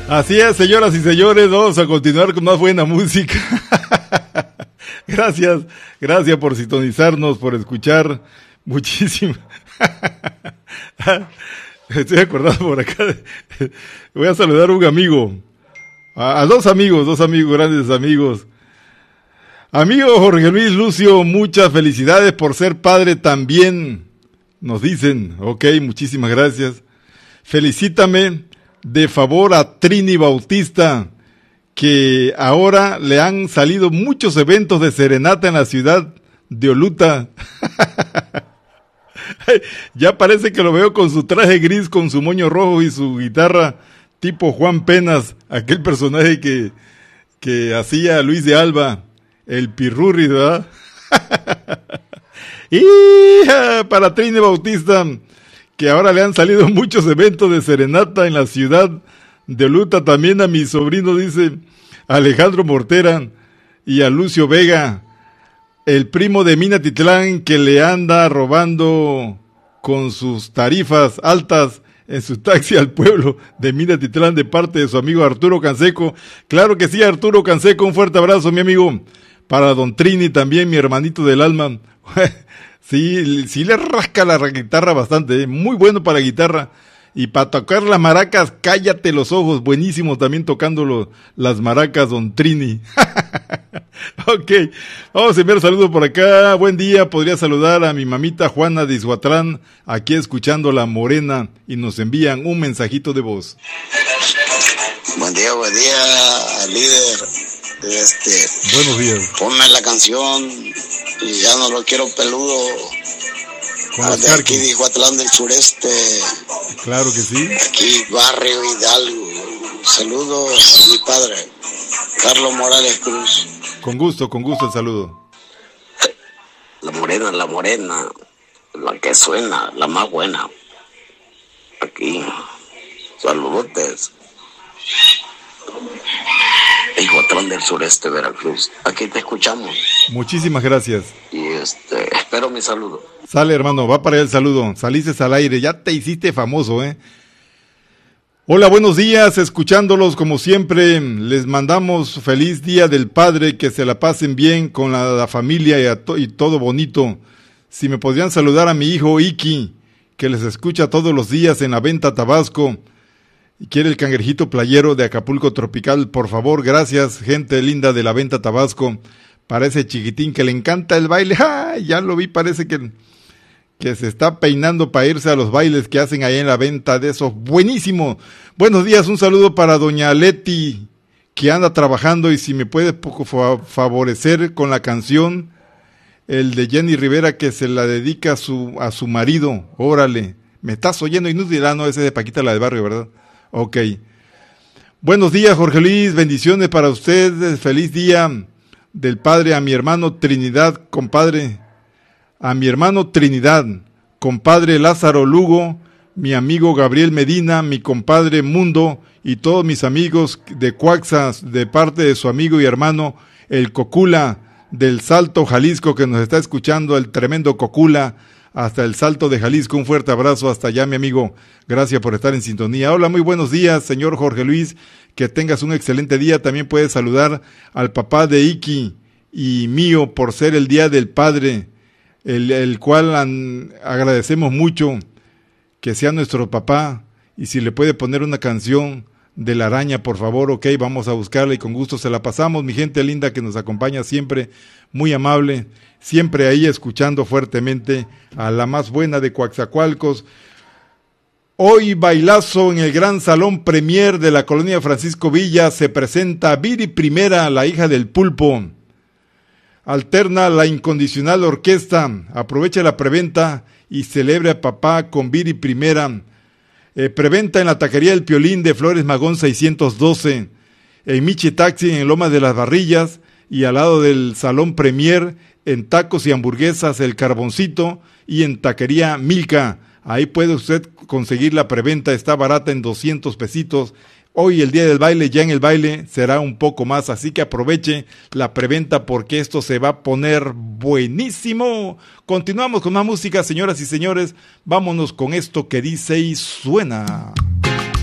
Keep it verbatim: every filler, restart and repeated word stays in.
Así es, señoras y señores, vamos a continuar con más buena música. Gracias, gracias por sintonizarnos, por escuchar. Muchísimo. Estoy acordado por acá. Voy a saludar a un amigo, a, a dos amigos, dos amigos, grandes amigos. Amigo Jorge Luis Lucio, muchas felicidades por ser padre también, nos dicen. Ok, muchísimas gracias. Felicítame de favor a Trini Bautista, que ahora le han salido muchos eventos de serenata en la ciudad de Oluta. Ya parece que lo veo con su traje gris, con su moño rojo y su guitarra tipo Juan Penas, aquel personaje que, que hacía Luis de Alba, el Pirurri, ¿verdad? Y para Trini Bautista, que ahora le han salido muchos eventos de serenata en la ciudad de Oluta. También a mi sobrino, dice Alejandro Mortera, y a Lucio Vega, el primo de Minatitlán, que le anda robando con sus tarifas altas en su taxi al pueblo de Minatitlán, de parte de su amigo Arturo Canseco. Claro que sí, Arturo Canseco, un fuerte abrazo, mi amigo. Para don Trini también, mi hermanito del alma. Sí, sí le rasca la guitarra bastante, ¿eh? Muy bueno para guitarra. Y para tocar las maracas, cállate los ojos, buenísimo también tocando lo, las maracas, don Trini. Ok, vamos a enviar saludos por acá. Buen día, podría saludar a mi mamita Juana de Izhuatlán, aquí escuchando La Morena, y nos envían un mensajito de voz. Buen día, buen día, líder. Este, Buenos días. Ponme la canción y ya no lo quiero peludo. Con de aquí de Izhuatlán del sureste. Claro que sí. Aquí, barrio Hidalgo. Saludos a mi padre, Carlos Morales Cruz. Con gusto, con gusto el saludo. La morena, la morena, la que suena, la más buena. Aquí, saludotes. Izhuatlán del sureste, Veracruz. Aquí te escuchamos. Muchísimas gracias. Y este, espero mi saludo. Sale, hermano, va para allá el saludo. Saliste al aire, ya te hiciste famoso, ¿eh? Hola, buenos días, escuchándolos como siempre. Les mandamos feliz Día del Padre, que se la pasen bien con la, la familia y, a to, y todo bonito. Si me podrían saludar a mi hijo Iki, que les escucha todos los días en La Venta, Tabasco, y quiere el cangrejito playero de Acapulco Tropical, por favor, gracias, gente linda de La Venta, Tabasco, para ese chiquitín que le encanta el baile. ¡Ah! Ya lo vi, parece que, que se está peinando para irse a los bailes que hacen ahí en La Venta, de esos, buenísimo. Buenos días, un saludo para doña Leti, que anda trabajando, y si me puede poco favorecer con la canción, el de Jenny Rivera, que se la dedica a su, a su marido. Órale, me estás oyendo inútil. Ah, no, ese de Paquita, la del barrio, ¿verdad? Ok. Buenos días, Jorge Luis, bendiciones para usted, feliz día del padre a mi hermano Trinidad, compadre, a mi hermano Trinidad, compadre Lázaro Lugo, mi amigo Gabriel Medina, mi compadre Mundo y todos mis amigos de Coaxas, de parte de su amigo y hermano el Cocula del Salto, Jalisco, que nos está escuchando, el tremendo Cocula, hasta el Salto de Jalisco. Un fuerte abrazo hasta allá, mi amigo. Gracias por estar en sintonía. Hola, muy buenos días, señor Jorge Luis. Que tengas un excelente día. También puedes saludar al papá de Iki y mío por ser el Día del Padre, el, el cual an, agradecemos mucho que sea nuestro papá. Y si le puede poner una canción de La Araña, por favor, ok, vamos a buscarla y con gusto se la pasamos. Mi gente linda que nos acompaña siempre, muy amable, siempre ahí escuchando fuertemente a la más buena de Coaxacualcos. Hoy bailazo en el Gran Salón Premier de la Colonia Francisco Villa, se presenta Viri Primera, la hija del Pulpo. Alterna la Incondicional Orquesta, aprovecha la preventa y celebre a papá con Viri Primera. Eh, preventa en la taquería El Piolín de Flores Magón seiscientos doce, en Michi Taxi en Lomas de las Barrillas, y al lado del Salón Premier, en tacos y hamburguesas El Carboncito, y en taquería Milka. Ahí puede usted conseguir la preventa, está barata en doscientos pesitos. Hoy el día del baile, ya en el baile será un poco más, así que aproveche la preventa porque esto se va a poner buenísimo. Continuamos con más música, señoras y señores, vámonos con esto que dice y suena.